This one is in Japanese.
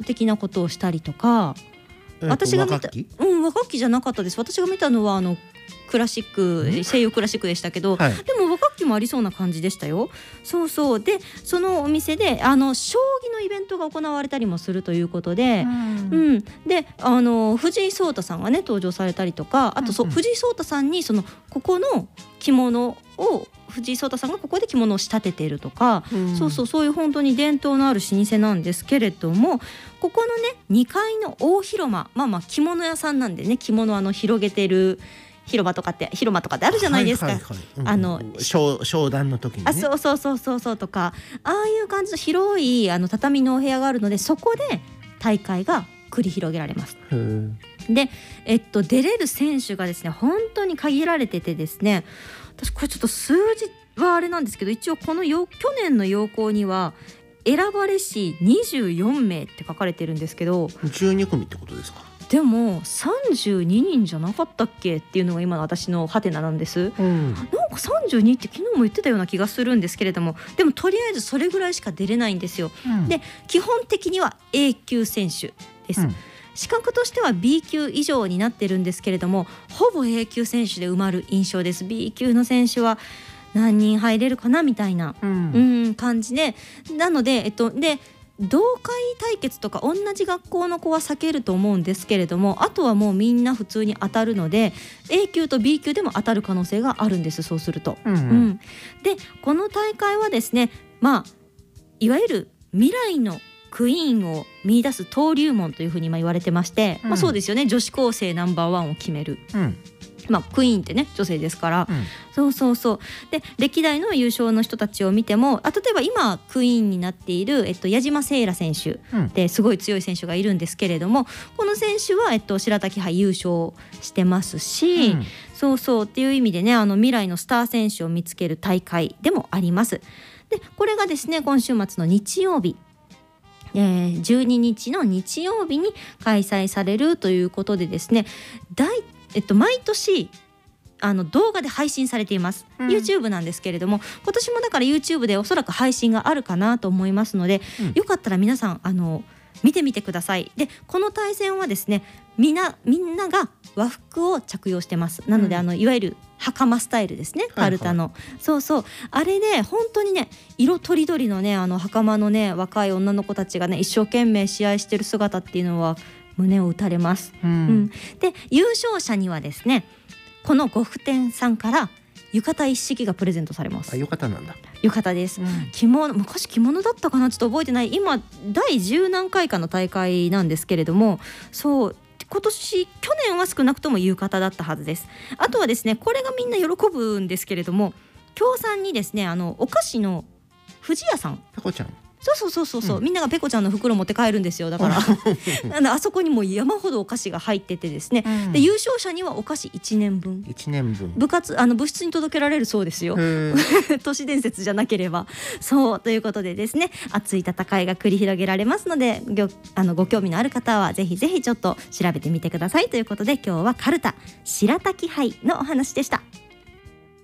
的なことをしたりとか、私が見た和楽器じゃなかったです。私が見たのはクラシック、西洋クラシックでしたけど、でも和楽器もありそうな感じでしたよ。そうそうで、そのお店で将棋のイベントが行われたりもするということで、で藤井聡太さんがね登場されたりとか、あと藤井聡太さんにここの着物を藤井聡太さんがここで着物を仕立てているとか、そういう本当に伝統のある老舗なんですけれども、ここのね2階の大広間、着物屋さんなんでね、着物広げてる広間とかってあるじゃないですか。 商談の時にね。 そうとか、ああいう感じの広い畳のお部屋があるので、そこで大会が繰り広げられます。で、出れる選手がですね本当に限られててですね、私これちょっと数字はあれなんですけど、一応この去年の要項には選ばれし24名って書かれてるんですけど、 12組ってことですか。 でも32人じゃなかったっけっていうのが今の私のハテナなんです、なんか32って昨日も言ってたような気がするんですけれども、でもとりあえずそれぐらいしか出れないんですよ、で基本的には A 級選手です、資格としては B 級以上になってるんですけれども、ほぼ A 級選手で埋まる印象です。 B 級の選手は何人入れるかなみたいな、感じで、なのでで同会対決とか同じ学校の子は避けると思うんですけれども、あとはもうみんな普通に当たるので A 級と B 級でも当たる可能性があるんです。そうすると、でこの大会はですね、いわゆる未来のクイーンを見出す登竜門というふうに言われてまして、そうですよね、女子高生ナンバーワンを決める、クイーンってね女性ですから、で歴代の優勝の人たちを見ても、例えば今クイーンになっている、矢島セイラ選手ってすごい強い選手がいるんですけれども、この選手は、白滝杯優勝してますし、っていう意味でね、未来のスター選手を見つける大会でもあります。でこれがですね今週末の日曜日、12日の日曜日に開催されるということでですね、毎年動画で配信されています、YouTube なんですけれども、今年もだから YouTube でおそらく配信があるかなと思いますので、よかったら皆さん見てみてください。でこの対戦はですねみんなが和服を着用してます。なのでいわゆる袴スタイルですね、カルタの、あれで本当にね色とりどりのね袴のね若い女の子たちがね一生懸命試合してる姿っていうのは胸を打たれます、で優勝者にはですねこの呉服店さんから浴衣一式がプレゼントされます。 浴衣なんだ。 浴衣です、昔着物だったかな、ちょっと覚えてない。今第10何回かの大会なんですけれども、去年は少なくとも浴衣だったはずです。あとはですねこれがみんな喜ぶんですけれども、協賛にですねお菓子の藤屋さん、 ペコちゃん、 みんながペコちゃんの袋持って帰るんですよ。だからあそこにも山ほどお菓子が入っててですね、で優勝者にはお菓子1年分部室に届けられるそうですよ都市伝説じゃなければ。ということでですね、熱い戦いが繰り広げられますので、ご興味のある方はぜひぜひちょっと調べてみてくださいということで、今日はカルタ白滝杯のお話でした。